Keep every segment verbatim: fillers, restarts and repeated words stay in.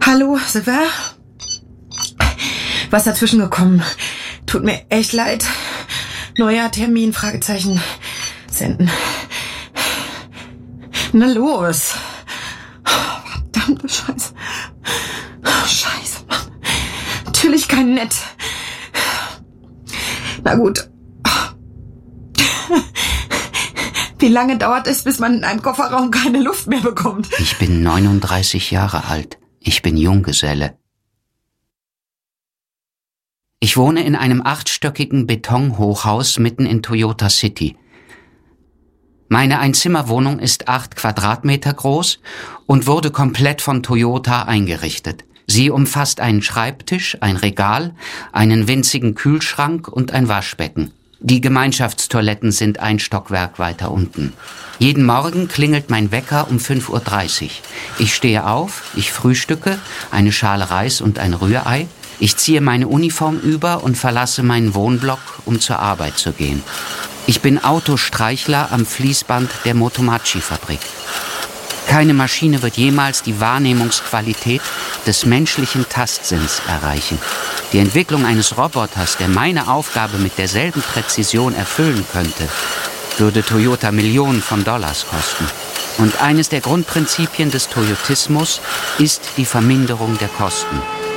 Hallo, Silver? Was dazwischen gekommen? Tut mir echt leid. Neuer Termin, Fragezeichen. Senden. Na los. Verdammte Scheiße. Scheiße, Mann. Natürlich kein Nett. Na gut. Wie lange dauert es, bis man in einem Kofferraum keine Luft mehr bekommt? Ich bin neununddreißig Jahre alt. Ich bin Junggeselle. Ich wohne in einem achtstöckigen Betonhochhaus mitten in Toyota City. Meine Einzimmerwohnung ist acht Quadratmeter groß und wurde komplett von Toyota eingerichtet. Sie umfasst einen Schreibtisch, ein Regal, einen winzigen Kühlschrank und ein Waschbecken. Die Gemeinschaftstoiletten sind ein Stockwerk weiter unten. Jeden Morgen klingelt mein Wecker um fünf Uhr dreißig. Ich stehe auf, ich frühstücke, eine Schale Reis und ein Rührei. Ich ziehe meine Uniform über und verlasse meinen Wohnblock, um zur Arbeit zu gehen. Ich bin Autostreichler am Fließband der Motomachi-Fabrik. Keine Maschine wird jemals die Wahrnehmungsqualität des menschlichen Tastsinns erreichen. Die Entwicklung eines Roboters, der meine Aufgabe mit derselben Präzision erfüllen könnte, würde Toyota Millionen von Dollars kosten. Und eines der Grundprinzipien des Toyotismus ist die Verminderung der Kosten.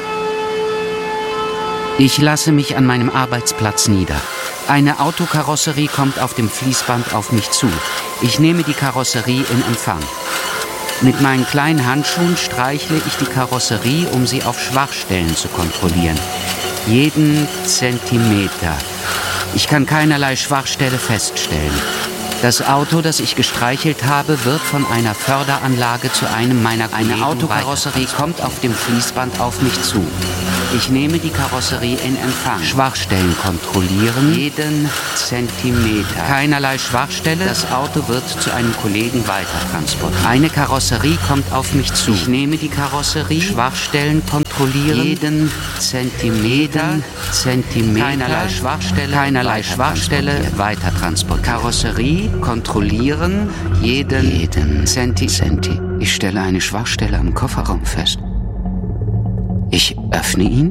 Ich lasse mich an meinem Arbeitsplatz nieder. Eine Autokarosserie kommt auf dem Fließband auf mich zu. Ich nehme die Karosserie in Empfang. Mit meinen kleinen Handschuhen streichle ich die Karosserie, um sie auf Schwachstellen zu kontrollieren. Jeden Zentimeter. Ich kann keinerlei Schwachstelle feststellen. Das Auto, das ich gestreichelt habe, wird von einer Förderanlage zu einem meiner Kollegen. Eine Autokarosserie kommt auf dem Fließband auf mich zu. Ich nehme die Karosserie in Empfang. Schwachstellen kontrollieren. Jeden Zentimeter. Keinerlei Schwachstelle. Das Auto wird zu einem Kollegen weitertransportiert. Eine Karosserie kommt auf mich zu. Ich nehme die Karosserie. Schwachstellen kontrollieren. Jeden Zentimeter. Zentimeter. Keinerlei Schwachstelle. Keinerlei Schwachstelle. Weitertransportiert. Karosserie kontrollieren. Jeden, jeden Zenti. Zenti. Ich stelle eine Schwachstelle am Kofferraum fest. Ich öffne ihn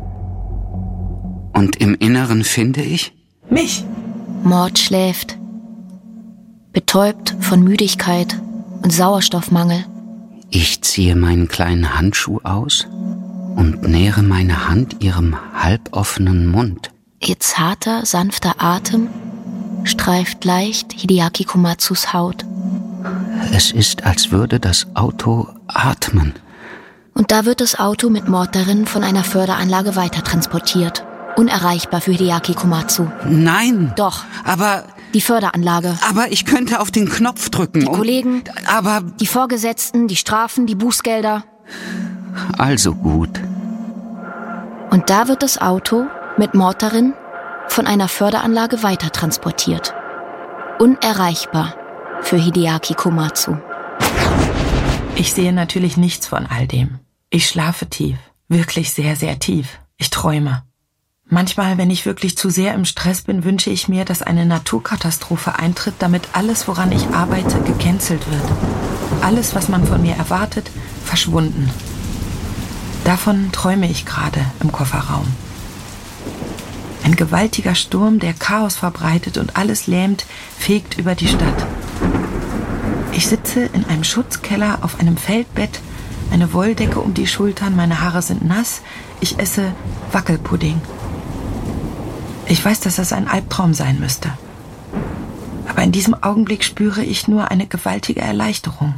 und im Inneren finde ich... Mich. Mord schläft, betäubt von Müdigkeit und Sauerstoffmangel. Ich ziehe meinen kleinen Handschuh aus und nähere meine Hand ihrem halboffenen Mund. Ihr zarter, sanfter Atem streift leicht Hideaki Komatsus Haut. Es ist, als würde das Auto atmen. Und da wird das Auto mit Mord darin von einer Förderanlage weitertransportiert. Unerreichbar für Hideaki Komatsu. Nein! Doch. Aber... Die Förderanlage. Aber ich könnte auf den Knopf drücken. Die Kollegen. Aber... Die Vorgesetzten, die Strafen, die Bußgelder. Also gut. Und da wird das Auto mit Mord darin von einer Förderanlage weitertransportiert. Unerreichbar für Hideaki Komatsu. Ich sehe natürlich nichts von all dem. Ich schlafe tief. Wirklich sehr, sehr tief. Ich träume. Manchmal, wenn ich wirklich zu sehr im Stress bin, wünsche ich mir, dass eine Naturkatastrophe eintritt, damit alles, woran ich arbeite, gecancelt wird. Alles, was man von mir erwartet, verschwunden. Davon träume ich gerade im Kofferraum. Ein gewaltiger Sturm, der Chaos verbreitet und alles lähmt, fegt über die Stadt. Ich sitze in einem Schutzkeller auf einem Feldbett, eine Wolldecke um die Schultern, meine Haare sind nass, ich esse Wackelpudding. Ich weiß, dass das ein Albtraum sein müsste. Aber in diesem Augenblick spüre ich nur eine gewaltige Erleichterung.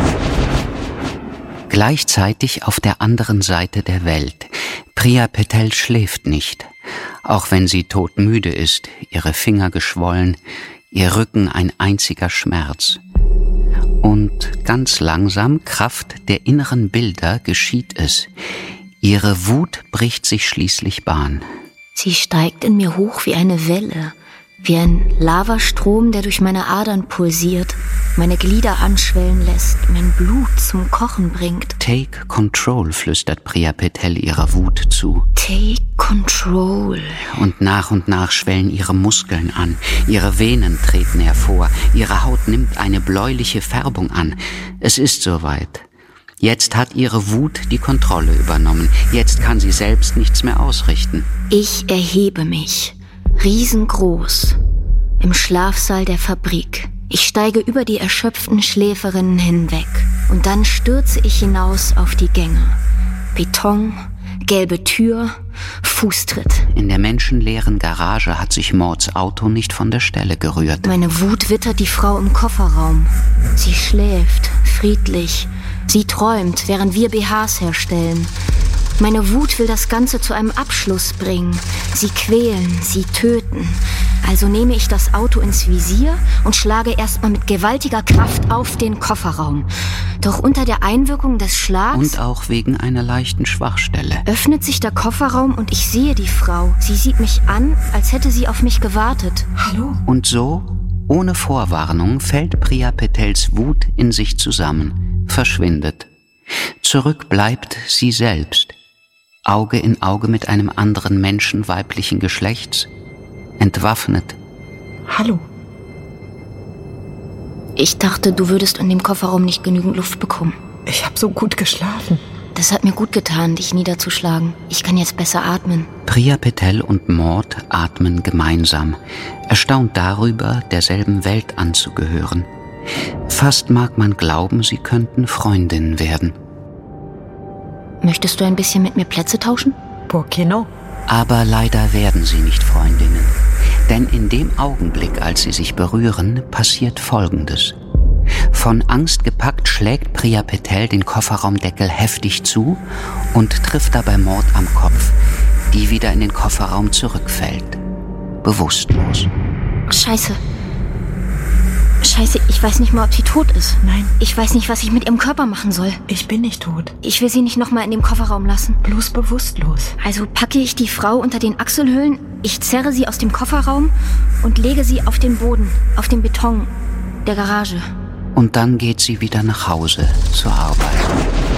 Gleichzeitig auf der anderen Seite der Welt. Priya Patel schläft nicht, auch wenn sie todmüde ist, ihre Finger geschwollen, ihr Rücken ein einziger Schmerz. Und ganz langsam, Kraft der inneren Bilder, geschieht es. Ihre Wut bricht sich schließlich Bahn. Sie steigt in mir hoch wie eine Welle, wie ein Lavastrom, der durch meine Adern pulsiert, meine Glieder anschwellen lässt, mein Blut zum Kochen bringt. Take control, flüstert Priya Patel ihrer Wut zu. Take control. Und nach und nach schwellen ihre Muskeln an, ihre Venen treten hervor, ihre Haut nimmt eine bläuliche Färbung an. Es ist soweit. Jetzt hat ihre Wut die Kontrolle übernommen. Jetzt kann sie selbst nichts mehr ausrichten. Ich erhebe mich, riesengroß, im Schlafsaal der Fabrik. Ich steige über die erschöpften Schläferinnen hinweg. Und dann stürze ich hinaus auf die Gänge. Beton, gelbe Tür, Fußtritt. In der menschenleeren Garage hat sich Mauds Auto nicht von der Stelle gerührt. Meine Wut wittert die Frau im Kofferraum. Sie schläft, friedlich. Sie träumt, während wir B Hs herstellen. Meine Wut will das Ganze zu einem Abschluss bringen. Sie quälen, sie töten. Also nehme ich das Auto ins Visier und schlage erstmal mit gewaltiger Kraft auf den Kofferraum. Doch unter der Einwirkung des Schlags... Und auch wegen einer leichten Schwachstelle. ...öffnet sich der Kofferraum und ich sehe die Frau. Sie sieht mich an, als hätte sie auf mich gewartet. Hallo? Und so, ohne Vorwarnung, fällt Priya Patels Wut in sich zusammen, verschwindet. Zurück bleibt sie selbst. Auge in Auge mit einem anderen Menschen weiblichen Geschlechts, entwaffnet. Hallo. Ich dachte, du würdest in dem Kofferraum nicht genügend Luft bekommen. Ich habe so gut geschlafen. Das hat mir gut getan, dich niederzuschlagen. Ich kann jetzt besser atmen. Priya Patel und Maud atmen gemeinsam, erstaunt darüber, derselben Welt anzugehören. Fast mag man glauben, sie könnten Freundinnen werden. Möchtest du ein bisschen mit mir Plätze tauschen? ¿Por qué no? Aber leider werden sie nicht Freundinnen. Denn in dem Augenblick, als sie sich berühren, passiert Folgendes. Von Angst gepackt schlägt Priya Patel den Kofferraumdeckel heftig zu und trifft dabei Maud am Kopf, die wieder in den Kofferraum zurückfällt. Bewusstlos. Scheiße. Scheiße, ich weiß nicht mal, ob sie tot ist. Nein. Ich weiß nicht, was ich mit ihrem Körper machen soll. Ich bin nicht tot. Ich will sie nicht nochmal in dem Kofferraum lassen. Bloß bewusstlos. Also packe ich die Frau unter den Achselhöhlen, ich zerre sie aus dem Kofferraum und lege sie auf den Boden, auf den Beton der Garage. Und dann geht sie wieder nach Hause zur Arbeit.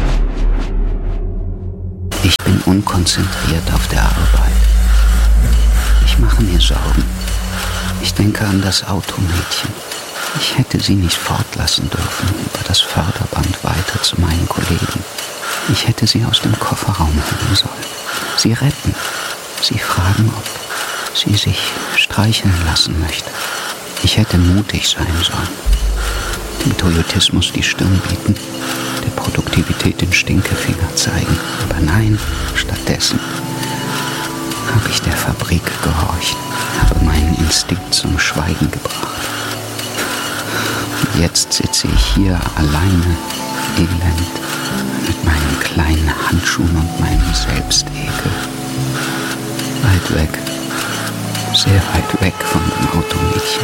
Ich bin unkonzentriert auf der Arbeit. Ich mache mir Sorgen. Ich denke an das Automädchen. Ich hätte sie nicht fortlassen dürfen über das Förderband weiter zu meinen Kollegen. Ich hätte sie aus dem Kofferraum holen sollen. Sie retten. Sie fragen, ob sie sich streicheln lassen möchte. Ich hätte mutig sein sollen. Dem Toyotismus die Stirn bieten, der Produktivität den Stinkefinger zeigen. Aber nein, stattdessen habe ich der Fabrik gehorcht, habe meinen Instinkt zum Schweigen gebracht. Und jetzt sitze ich hier alleine, elend, mit meinen kleinen Handschuhen und meinem Selbstekel. Weit weg, sehr weit weg von dem Automädchen.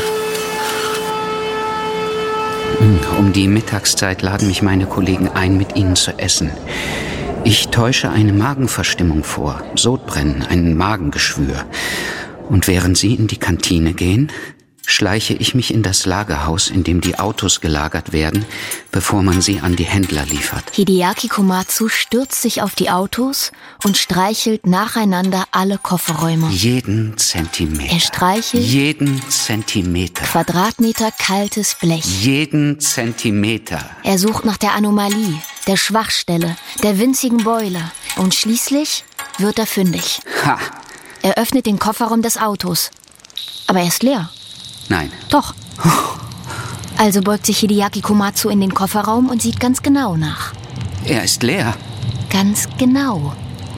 Um die Mittagszeit laden mich meine Kollegen ein, mit ihnen zu essen. Ich täusche eine Magenverstimmung vor, Sodbrennen, ein Magengeschwür. Und während sie in die Kantine gehen, schleiche ich mich in das Lagerhaus, in dem die Autos gelagert werden, bevor man sie an die Händler liefert. Hideaki Komatsu stürzt sich auf die Autos und streichelt nacheinander alle Kofferräume. Jeden Zentimeter. Er streichelt jeden Zentimeter. Quadratmeter kaltes Blech. Jeden Zentimeter. Er sucht nach der Anomalie, der Schwachstelle, der winzigen Boiler. Und schließlich wird er fündig. Ha! Er öffnet den Kofferraum des Autos. Aber er ist leer. Nein. Doch. Also beugt sich Hideaki Komatsu in den Kofferraum und sieht ganz genau nach. Er ist leer. Ganz genau.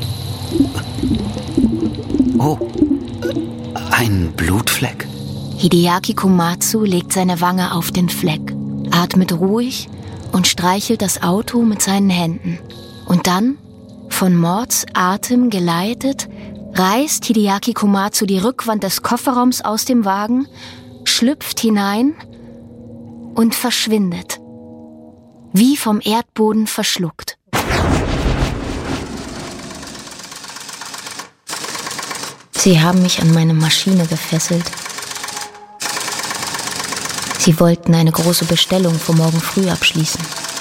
Oh, ein Blutfleck. Hideaki Komatsu legt seine Wange auf den Fleck, atmet ruhig und streichelt das Auto mit seinen Händen. Und dann, von Mauds Atem geleitet, reißt Hideaki Komatsu die Rückwand des Kofferraums aus dem Wagen, schlüpft hinein und verschwindet. Wie vom Erdboden verschluckt. Sie haben mich an meine Maschine gefesselt. Sie wollten eine große Bestellung für morgen früh abschließen.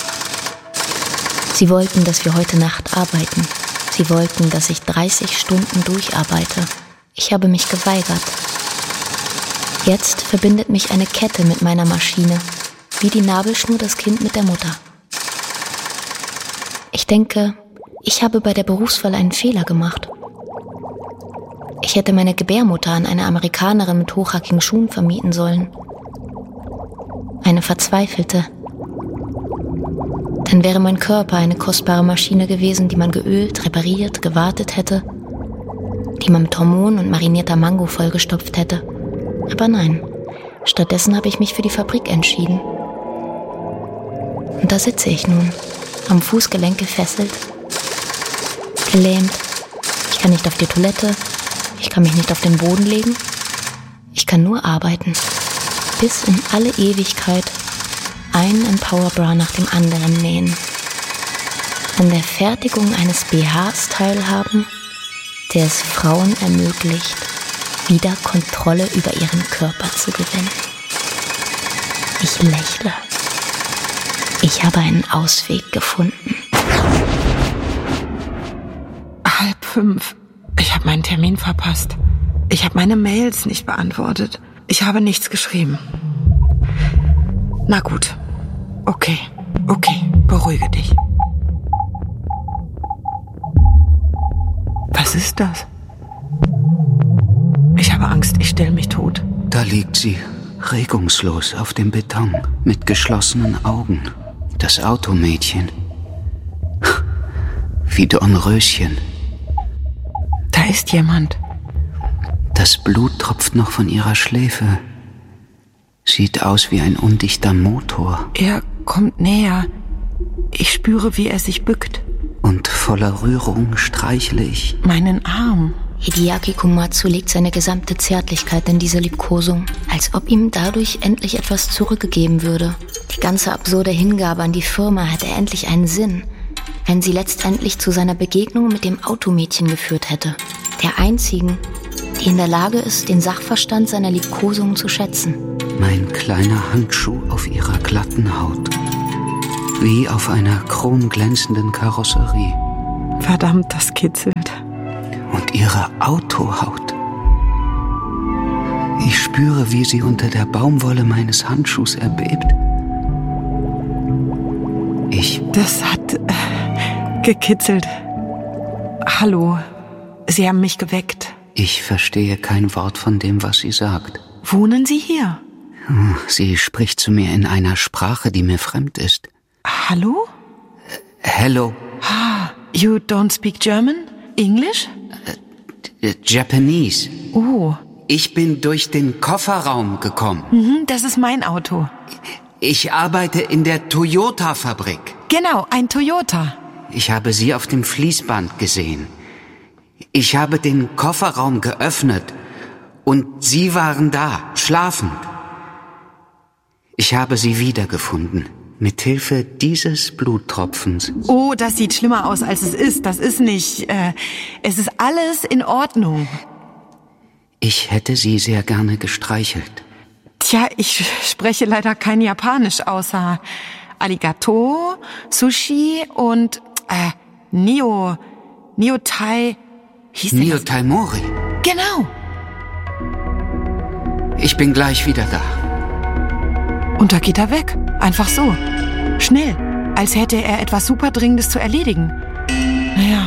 Sie wollten, dass wir heute Nacht arbeiten. Sie wollten, dass ich dreißig Stunden durcharbeite. Ich habe mich geweigert. Jetzt verbindet mich eine Kette mit meiner Maschine, wie die Nabelschnur das Kind mit der Mutter. Ich denke, ich habe bei der Berufswahl einen Fehler gemacht. Ich hätte meine Gebärmutter an eine Amerikanerin mit hochhackigen Schuhen vermieten sollen. Eine verzweifelte. Dann wäre mein Körper eine kostbare Maschine gewesen, die man geölt, repariert, gewartet hätte, die man mit Hormonen und marinierter Mango vollgestopft hätte. Aber nein, stattdessen habe ich mich für die Fabrik entschieden. Und da sitze ich nun, am Fußgelenk gefesselt, gelähmt. Ich kann nicht auf die Toilette, ich kann mich nicht auf den Boden legen. Ich kann nur arbeiten, bis in alle Ewigkeit einen Empower-Bra nach dem anderen nähen. An der Fertigung eines B Hs teilhaben, der es Frauen ermöglicht, wieder Kontrolle über ihren Körper zu gewinnen. Ich lächle. Ich habe einen Ausweg gefunden. Halb fünf. Ich habe meinen Termin verpasst. Ich habe meine Mails nicht beantwortet. Ich habe nichts geschrieben. Na gut. Okay, okay, beruhige dich. Was ist das? Ich habe Angst, ich stelle mich tot. Da liegt sie, regungslos auf dem Beton, mit geschlossenen Augen. Das Automädchen. Wie Dornröschen. Da ist jemand. Das Blut tropft noch von ihrer Schläfe. Sieht aus wie ein undichter Motor. Er kommt näher. Ich spüre, wie er sich bückt. Und voller Rührung streichle ich meinen Arm. Hideaki Komatsu legt seine gesamte Zärtlichkeit in diese Liebkosung, als ob ihm dadurch endlich etwas zurückgegeben würde. Die ganze absurde Hingabe an die Firma hätte endlich einen Sinn, wenn sie letztendlich zu seiner Begegnung mit dem Automädchen geführt hätte. Der einzigen, die in der Lage ist, den Sachverstand seiner Liebkosungen zu schätzen. Mein kleiner Handschuh auf ihrer glatten Haut. Wie auf einer chromglänzenden Karosserie. Verdammt, das kitzelt. Und ihre Autohaut. Ich spüre, wie sie unter der Baumwolle meines Handschuhs erbebt. Ich... Das hat äh, gekitzelt. Hallo, Sie haben mich geweckt. Ich verstehe kein Wort von dem, was sie sagt. Wohnen Sie hier? Sie spricht zu mir in einer Sprache, die mir fremd ist. Hallo? Hello. Ah, you don't speak German? English? Uh, Japanese. Oh. Ich bin durch den Kofferraum gekommen. Mhm, das ist mein Auto. Ich arbeite in der Toyota-Fabrik. Genau, ein Toyota. Ich habe Sie auf dem Fließband gesehen. Ich habe den Kofferraum geöffnet und Sie waren da, schlafend. Ich habe Sie wiedergefunden, mit Hilfe dieses Bluttropfens. Oh, das sieht schlimmer aus, als es ist. Das ist nicht... Äh, es ist alles in Ordnung. Ich hätte Sie sehr gerne gestreichelt. Tja, ich spreche leider kein Japanisch, außer Arigato, Sushi und äh, Nio... Niotai... Hieß Niotai Mori. Genau. Ich bin gleich wieder da. Und da geht er weg. Einfach so. Schnell. Als hätte er etwas super Dringendes zu erledigen. Naja.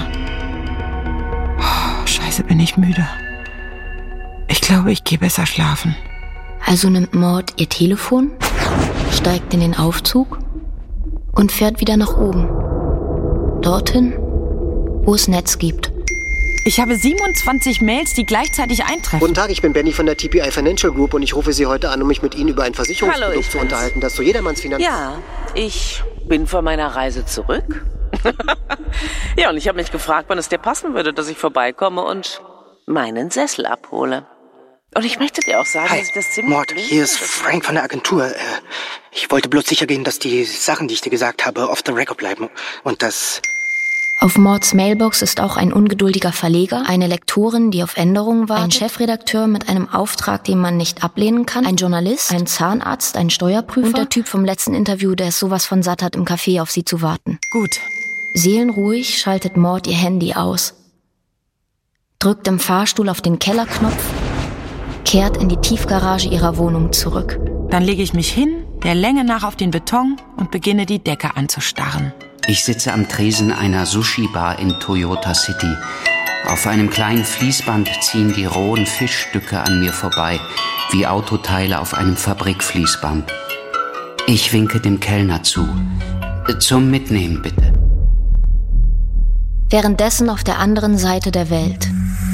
Oh, scheiße, bin ich müde. Ich glaube, ich gehe besser schlafen. Also nimmt Maud ihr Telefon, steigt in den Aufzug und fährt wieder nach oben. Dorthin, wo es Netz gibt. Ich habe siebenundzwanzig Mails, die gleichzeitig eintreffen. Guten Tag, ich bin Benny von der T P I Financial Group und ich rufe Sie heute an, um mich mit Ihnen über ein Versicherungsprodukt Hallo, zu unterhalten, das zu jedermanns Finanz... Ja, ich bin von meiner Reise zurück. Ja, und ich habe mich gefragt, wann es dir passen würde, dass ich vorbeikomme und meinen Sessel abhole. Und ich möchte dir auch sagen, Hi, dass ich das ziemlich... Mord, hier ist Frank von der Agentur. Äh, Ich wollte bloß sicher gehen, dass die Sachen, die ich dir gesagt habe, off the record bleiben. Und das... Auf Mords Mailbox ist auch ein ungeduldiger Verleger, eine Lektorin, die auf Änderungen wartet, ein Chefredakteur mit einem Auftrag, den man nicht ablehnen kann, ein Journalist, ein Zahnarzt, ein Steuerprüfer und der Typ vom letzten Interview, der es sowas von satt hat, im Café auf sie zu warten. Gut. Seelenruhig schaltet Mord ihr Handy aus, drückt im Fahrstuhl auf den Kellerknopf, kehrt in die Tiefgarage ihrer Wohnung zurück. Dann lege ich mich hin, der Länge nach auf den Beton und beginne die Decke anzustarren. Ich sitze am Tresen einer Sushi-Bar in Toyota City. Auf einem kleinen Fließband ziehen die rohen Fischstücke an mir vorbei, wie Autoteile auf einem Fabrikfließband. Ich winke dem Kellner zu. Zum Mitnehmen, bitte. Währenddessen auf der anderen Seite der Welt.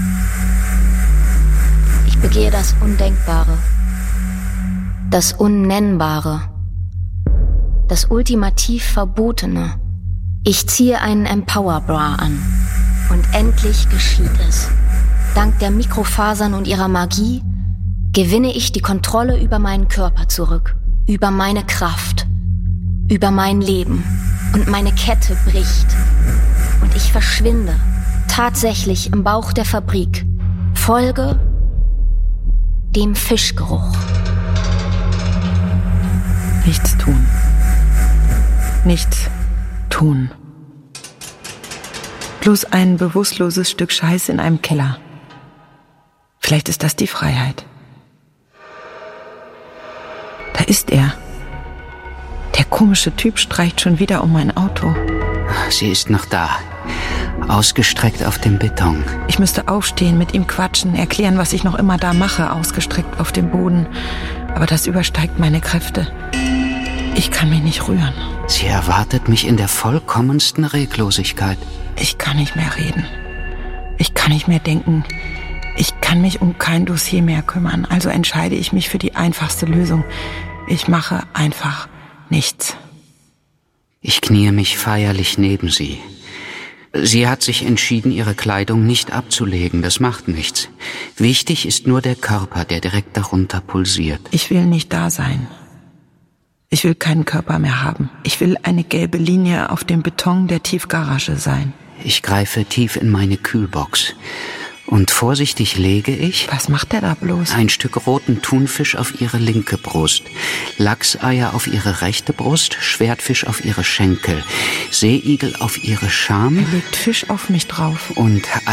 Ich begehe das Undenkbare, das Unnennbare, das ultimativ Verbotene. Ich ziehe einen Empower-Bra an. Und endlich geschieht es. Dank der Mikrofasern und ihrer Magie gewinne ich die Kontrolle über meinen Körper zurück, über meine Kraft, über mein Leben. Und meine Kette bricht. Und ich verschwinde, tatsächlich im Bauch der Fabrik, folge dem Fischgeruch. Nichts tun. Nichts tun. Bloß ein bewusstloses Stück Scheiße in einem Keller. Vielleicht ist das die Freiheit. Da ist er. Der komische Typ streicht schon wieder um mein Auto. Sie ist noch da. Ausgestreckt auf dem Beton. Ich müsste aufstehen, mit ihm quatschen, erklären, was ich noch immer da mache, ausgestreckt auf dem Boden. Aber das übersteigt meine Kräfte. Ich kann mich nicht rühren. Sie erwartet mich in der vollkommensten Reglosigkeit. Ich kann nicht mehr reden. Ich kann nicht mehr denken. Ich kann mich um kein Dossier mehr kümmern. Also entscheide ich mich für die einfachste Lösung. Ich mache einfach nichts. Ich kniee mich feierlich neben sie. Sie hat sich entschieden, ihre Kleidung nicht abzulegen. Das macht nichts. Wichtig ist nur der Körper, der direkt darunter pulsiert. Ich will nicht da sein. Ich will keinen Körper mehr haben. Ich will eine gelbe Linie auf dem Beton der Tiefgarage sein. Ich greife tief in meine Kühlbox. Und vorsichtig lege ich... Was macht der da bloß? Ein Stück roten Thunfisch auf ihre linke Brust, Lachseier auf ihre rechte Brust, Schwertfisch auf ihre Schenkel, Seeigel auf ihre Scham. Er legt Fisch auf mich drauf. Und